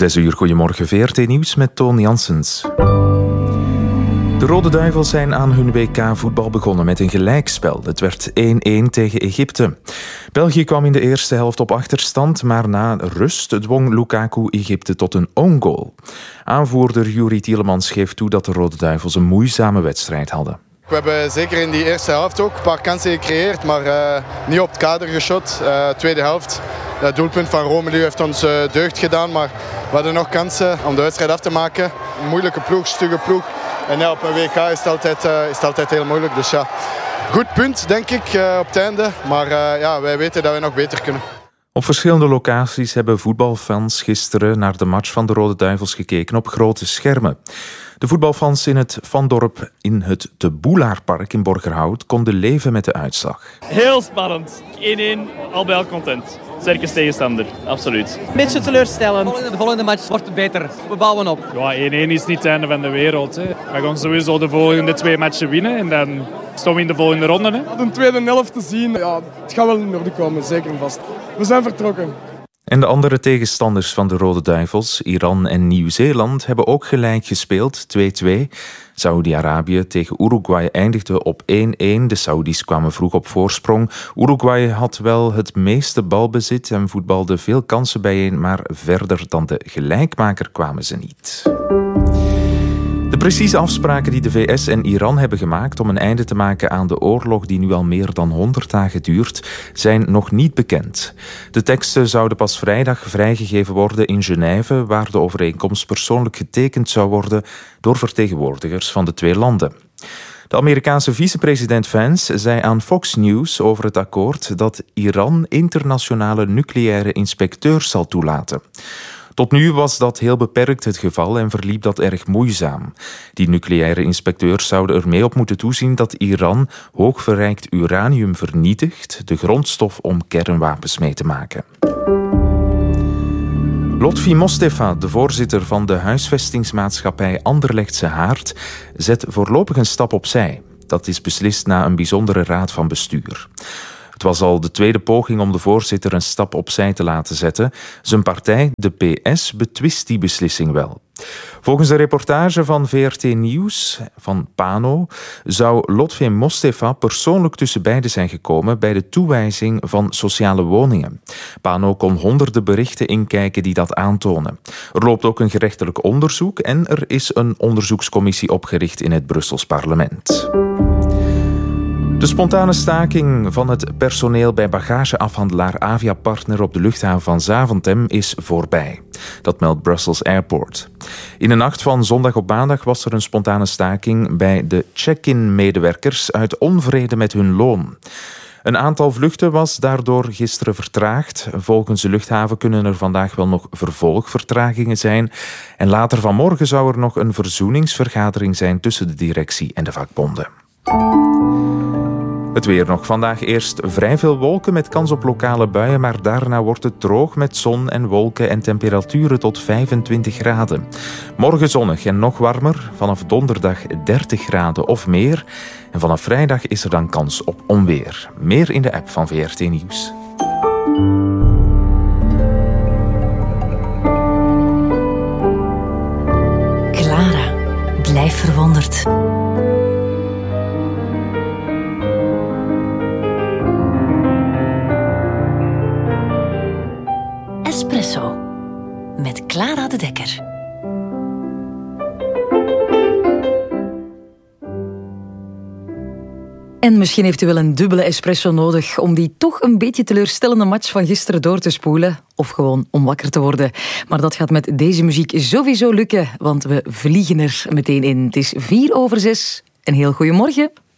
6 uur, goedemorgen, VRT Nieuws met Toon Janssens. De Rode Duivels zijn aan hun WK-voetbal begonnen met een gelijkspel. Het werd 1-1 tegen Egypte. België kwam in de eerste helft op achterstand, maar na rust dwong Lukaku Egypte tot een own goal. Aanvoerder Youri Tielemans geeft toe dat de Rode Duivels een moeizame wedstrijd hadden. We hebben zeker in die eerste helft ook een paar kansen gecreëerd, maar niet op het kader geschot. Tweede helft, het doelpunt van Romelu heeft ons deugd gedaan, maar we hadden nog kansen om de wedstrijd af te maken. Een moeilijke ploeg, stugge ploeg. En ja, op een WK is het altijd heel moeilijk. Dus ja, goed punt denk ik op het einde. Maar wij weten dat we nog beter kunnen. Op verschillende locaties hebben voetbalfans gisteren naar de match van de Rode Duivels gekeken op grote schermen. De voetbalfans in het Van Dorp in het De Boelaarpark in Borgerhout konden leven met de uitslag. Heel spannend. 1-1, al bij al content. Sterke tegenstander, absoluut. Een beetje teleurstellend. De volgende match wordt beter. We bouwen op. Ja, 1-1 is niet het einde van de wereld. Hè. We gaan sowieso de volgende 2 matchen winnen en dan staan we in de volgende ronde. Hè. De tweede helft te zien, het gaat wel in orde komen, zeker en vast. We zijn vertrokken. En de andere tegenstanders van de Rode Duivels, Iran en Nieuw-Zeeland, hebben ook gelijk gespeeld, 2-2. Saoedi-Arabië tegen Uruguay eindigde op 1-1. De Saoedi's kwamen vroeg op voorsprong. Uruguay had wel het meeste balbezit en voetbalde veel kansen bijeen, maar verder dan de gelijkmaker kwamen ze niet. De precieze afspraken die de VS en Iran hebben gemaakt om een einde te maken aan de oorlog die nu al meer dan 100 dagen duurt, zijn nog niet bekend. De teksten zouden pas vrijdag vrijgegeven worden in Genève, waar de overeenkomst persoonlijk getekend zou worden door vertegenwoordigers van de 2 landen. De Amerikaanse vicepresident Vance zei aan Fox News over het akkoord dat Iran internationale nucleaire inspecteurs zal toelaten. Tot nu was dat heel beperkt het geval en verliep dat erg moeizaam. Die nucleaire inspecteurs zouden er mee op moeten toezien dat Iran hoogverrijkt uranium vernietigt, de grondstof om kernwapens mee te maken. Lotfi Mostefa, de voorzitter van de huisvestingsmaatschappij Anderlechtse Haard, zet voorlopig een stap opzij. Dat is beslist na een bijzondere raad van bestuur. Het was al de tweede poging om de voorzitter een stap opzij te laten zetten. Zijn partij, de PS, betwist die beslissing wel. Volgens een reportage van VRT Nieuws van Pano zou Lotfi Mostefa persoonlijk tussen beiden zijn gekomen bij de toewijzing van sociale woningen. Pano kon honderden berichten inkijken die dat aantonen. Er loopt ook een gerechtelijk onderzoek en er is een onderzoekscommissie opgericht in het Brussels parlement. De spontane staking van het personeel bij bagageafhandelaar Aviapartner op de luchthaven van Zaventem is voorbij. Dat meldt Brussels Airport. In de nacht van zondag op maandag was er een spontane staking bij de check-in-medewerkers uit onvrede met hun loon. Een aantal vluchten was daardoor gisteren vertraagd. Volgens de luchthaven kunnen er vandaag wel nog vervolgvertragingen zijn. En later vanmorgen zou er nog een verzoeningsvergadering zijn tussen de directie en de vakbonden. Het weer nog. Vandaag eerst vrij veel wolken met kans op lokale buien, maar daarna wordt het droog met zon en wolken en temperaturen tot 25 graden. Morgen zonnig en nog warmer, vanaf donderdag 30 graden of meer. En vanaf vrijdag is er dan kans op onweer. Meer in de app van VRT Nieuws. Clara, blijf verwonderd. Espresso met Clara de Dekker. En misschien heeft u wel een dubbele espresso nodig om die toch een beetje teleurstellende match van gisteren door te spoelen. Of gewoon om wakker te worden. Maar dat gaat met deze muziek sowieso lukken, want we vliegen er meteen in. Het is 4:04. Een heel goeiemorgen.